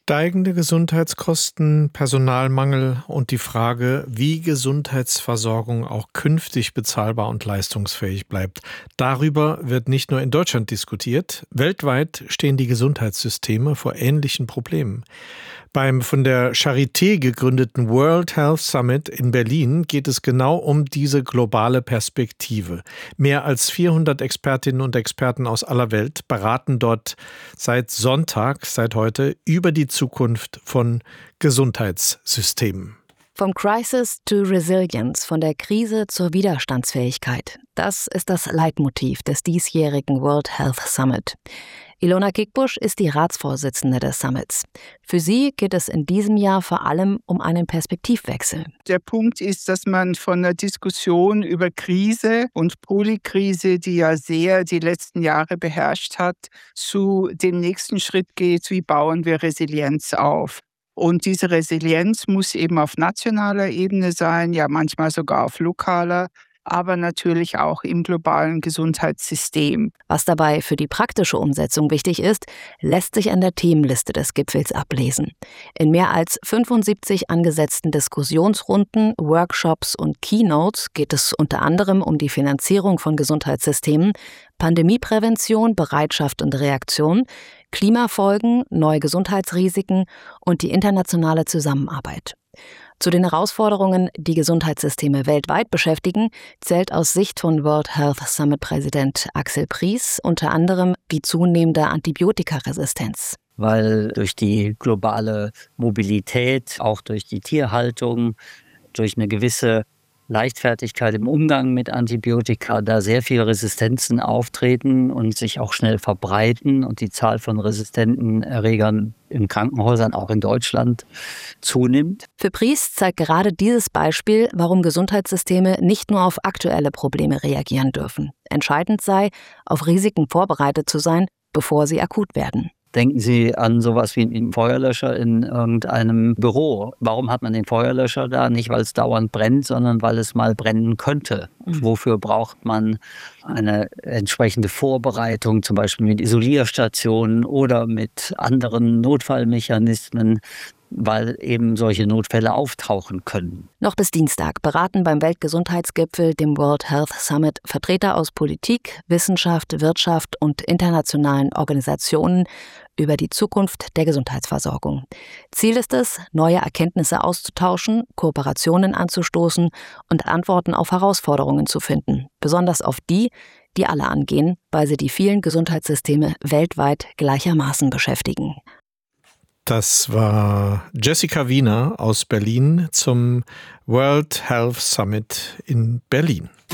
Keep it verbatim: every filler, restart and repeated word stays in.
Steigende Gesundheitskosten, Personalmangel und die Frage, wie Gesundheitsversorgung auch künftig bezahlbar und leistungsfähig bleibt. Darüber wird nicht nur in Deutschland diskutiert. Weltweit stehen die Gesundheitssysteme vor ähnlichen Problemen. Beim von der Charité gegründeten World Health Summit in Berlin geht es genau um diese globale Perspektive. Mehr als vierhundert Expertinnen und Experten aus aller Welt beraten dort seit Sonntag, seit heute, über die Zukunft von Gesundheitssystemen. Vom Crisis to Resilience, von der Krise zur Widerstandsfähigkeit. Das ist das Leitmotiv des diesjährigen World Health Summit. Ilona Kickbusch ist die Ratsvorsitzende des Summits. Für sie geht es in diesem Jahr vor allem um einen Perspektivwechsel. Der Punkt ist, dass man von der Diskussion über Krise und Polykrise, die ja sehr die letzten Jahre beherrscht hat, zu dem nächsten Schritt geht, wie bauen wir Resilienz auf. Und diese Resilienz muss eben auf nationaler Ebene sein, ja manchmal sogar auf lokaler, aber natürlich auch im globalen Gesundheitssystem. Was dabei für die praktische Umsetzung wichtig ist, lässt sich an der Themenliste des Gipfels ablesen. In mehr als fünfundsiebzig angesetzten Diskussionsrunden, Workshops und Keynotes geht es unter anderem um die Finanzierung von Gesundheitssystemen, Pandemieprävention, Bereitschaft und Reaktion, Klimafolgen, neue Gesundheitsrisiken und die internationale Zusammenarbeit. Zu den Herausforderungen, die Gesundheitssysteme weltweit beschäftigen, zählt aus Sicht von World Health Summit-Präsident Axel Pries unter anderem die zunehmende Antibiotikaresistenz. Weil durch die globale Mobilität, auch durch die Tierhaltung, durch eine gewisse Leichtfertigkeit im Umgang mit Antibiotika, da sehr viele Resistenzen auftreten und sich auch schnell verbreiten und die Zahl von resistenten Erregern in Krankenhäusern, auch in Deutschland, zunimmt. Für Pries zeigt gerade dieses Beispiel, warum Gesundheitssysteme nicht nur auf aktuelle Probleme reagieren dürfen. Entscheidend sei, auf Risiken vorbereitet zu sein, bevor sie akut werden. Denken Sie an sowas wie einen Feuerlöscher in irgendeinem Büro. Warum hat man den Feuerlöscher da? Nicht, weil es dauernd brennt, sondern weil es mal brennen könnte. Mhm. Wofür braucht man eine entsprechende Vorbereitung, zum Beispiel mit Isolierstationen oder mit anderen Notfallmechanismen, weil eben solche Notfälle auftauchen können. Noch bis Dienstag beraten beim Weltgesundheitsgipfel, dem World Health Summit, Vertreter aus Politik, Wissenschaft, Wirtschaft und internationalen Organisationen über die Zukunft der Gesundheitsversorgung. Ziel ist es, neue Erkenntnisse auszutauschen, Kooperationen anzustoßen und Antworten auf Herausforderungen zu finden, besonders auf die, die alle angehen, weil sie die vielen Gesundheitssysteme weltweit gleichermaßen beschäftigen. Das war Jessica Wiener aus Berlin zum World Health Summit in Berlin.